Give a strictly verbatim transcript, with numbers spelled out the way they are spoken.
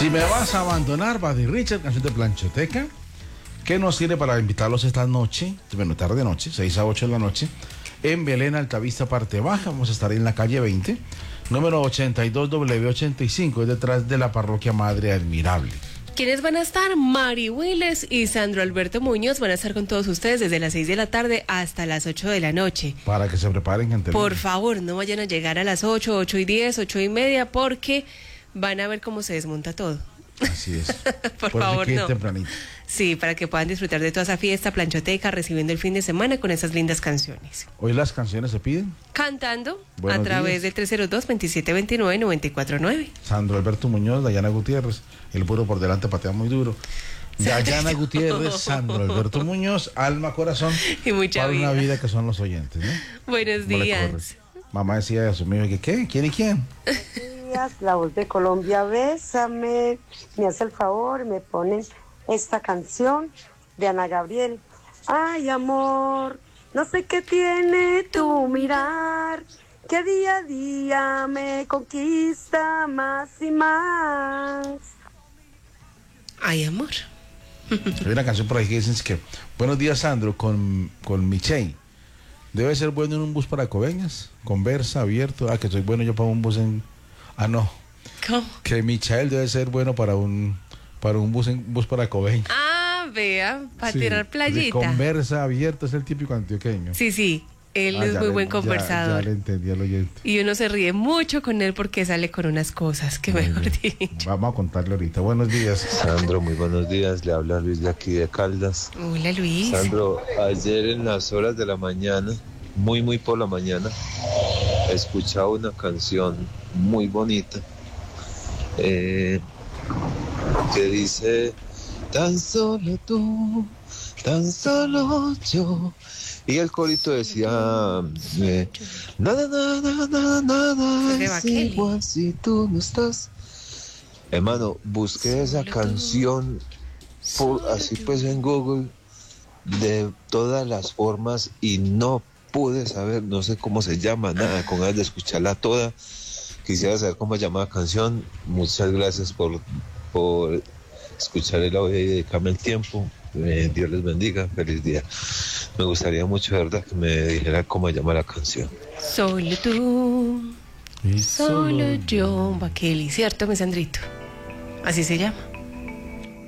Si me vas a abandonar, Buddy Richard, canción de Planchoteca, que nos sirve para invitarlos esta noche, bueno, tarde noche, seis a ocho de la noche, en Belén, Altavista, parte baja. Vamos a estar en la calle veinte, número ochenta y dos W ochenta y cinco, es detrás de la parroquia Madre Admirable. ¿Quiénes van a estar? Mari Willes y Sandro Alberto Muñoz van a estar con todos ustedes desde las seis de la tarde hasta las ocho de la noche. Para que se preparen, gente. Por favor, no vayan a llegar a las ocho, ocho y diez, ocho y media, porque van a ver cómo se desmonta todo. Así es. Por, Por favor, no. Tempranito. Sí, para que puedan disfrutar de toda esa fiesta planchoteca, recibiendo el fin de semana con esas lindas canciones. Hoy las canciones se piden Cantando Buenos a través días. del tres cero dos, veintisiete veintinueve, noventa y cuatro nueve. Sandro Alberto Muñoz, Dayana Gutiérrez, el puro por delante patea muy duro. Dayana Gutiérrez, Sandro Alberto Muñoz, alma, corazón y mucha para vida. una vida que son los oyentes, ¿no? Buenos ¿Cómo le corre? días. Mamá decía a su hijo que ¿qué? ¿Quién y quién? La voz de Colombia, bésame, me hace el favor y me ponen esta canción de Ana Gabriel. Ay, amor, no sé qué tiene tu mirar, que día a día me conquista más y más. Ay, amor. Hay una canción por ahí que dicen que buenos días, Sandro, con, con Michelle. Debe ser bueno en un bus para Coveñas, conversa, abierto. Ah, que soy bueno yo para un bus en... Ah, no. ¿Cómo? Que Michael debe ser bueno para un para un bus en bus para Coveñas. Ah, vea, para Sí, tirar de playita. conversa abierto es el típico antioqueño. Sí, sí, él Ah, es ya muy le- buen ya- conversador. Ya, le entendí al oyente. Y uno se ríe mucho con él porque sale con unas cosas que Muy mejor bien. dicho. Vamos a contarle ahorita. Buenos días. Sandro, muy buenos días. Le habla Luis de aquí de Caldas. Hola, Luis. Sandro, ayer en las horas de la mañana, muy, muy por la mañana, escuchaba una canción muy bonita eh, que dice: tan solo tú, tan solo yo. Y el corito decía: eh, nada, nada, nada, nada Es de es Bakeli. igual si tú no estás. Hermano, busqué esa Solo tú. canción por, así pues en Google de todas las formas y no pude saber, no sé cómo se llama, nada, con ganas de escucharla toda. Quisiera saber cómo se llama la canción. Muchas gracias por, por escuchar el audio y dedicarme el tiempo. Eh, Dios les bendiga, feliz día. Me gustaría mucho, de verdad, que me dijera cómo se llama la canción. Solo tú, Y solo yo, Bakeli, ¿cierto, mi Sandrito? Así se llama.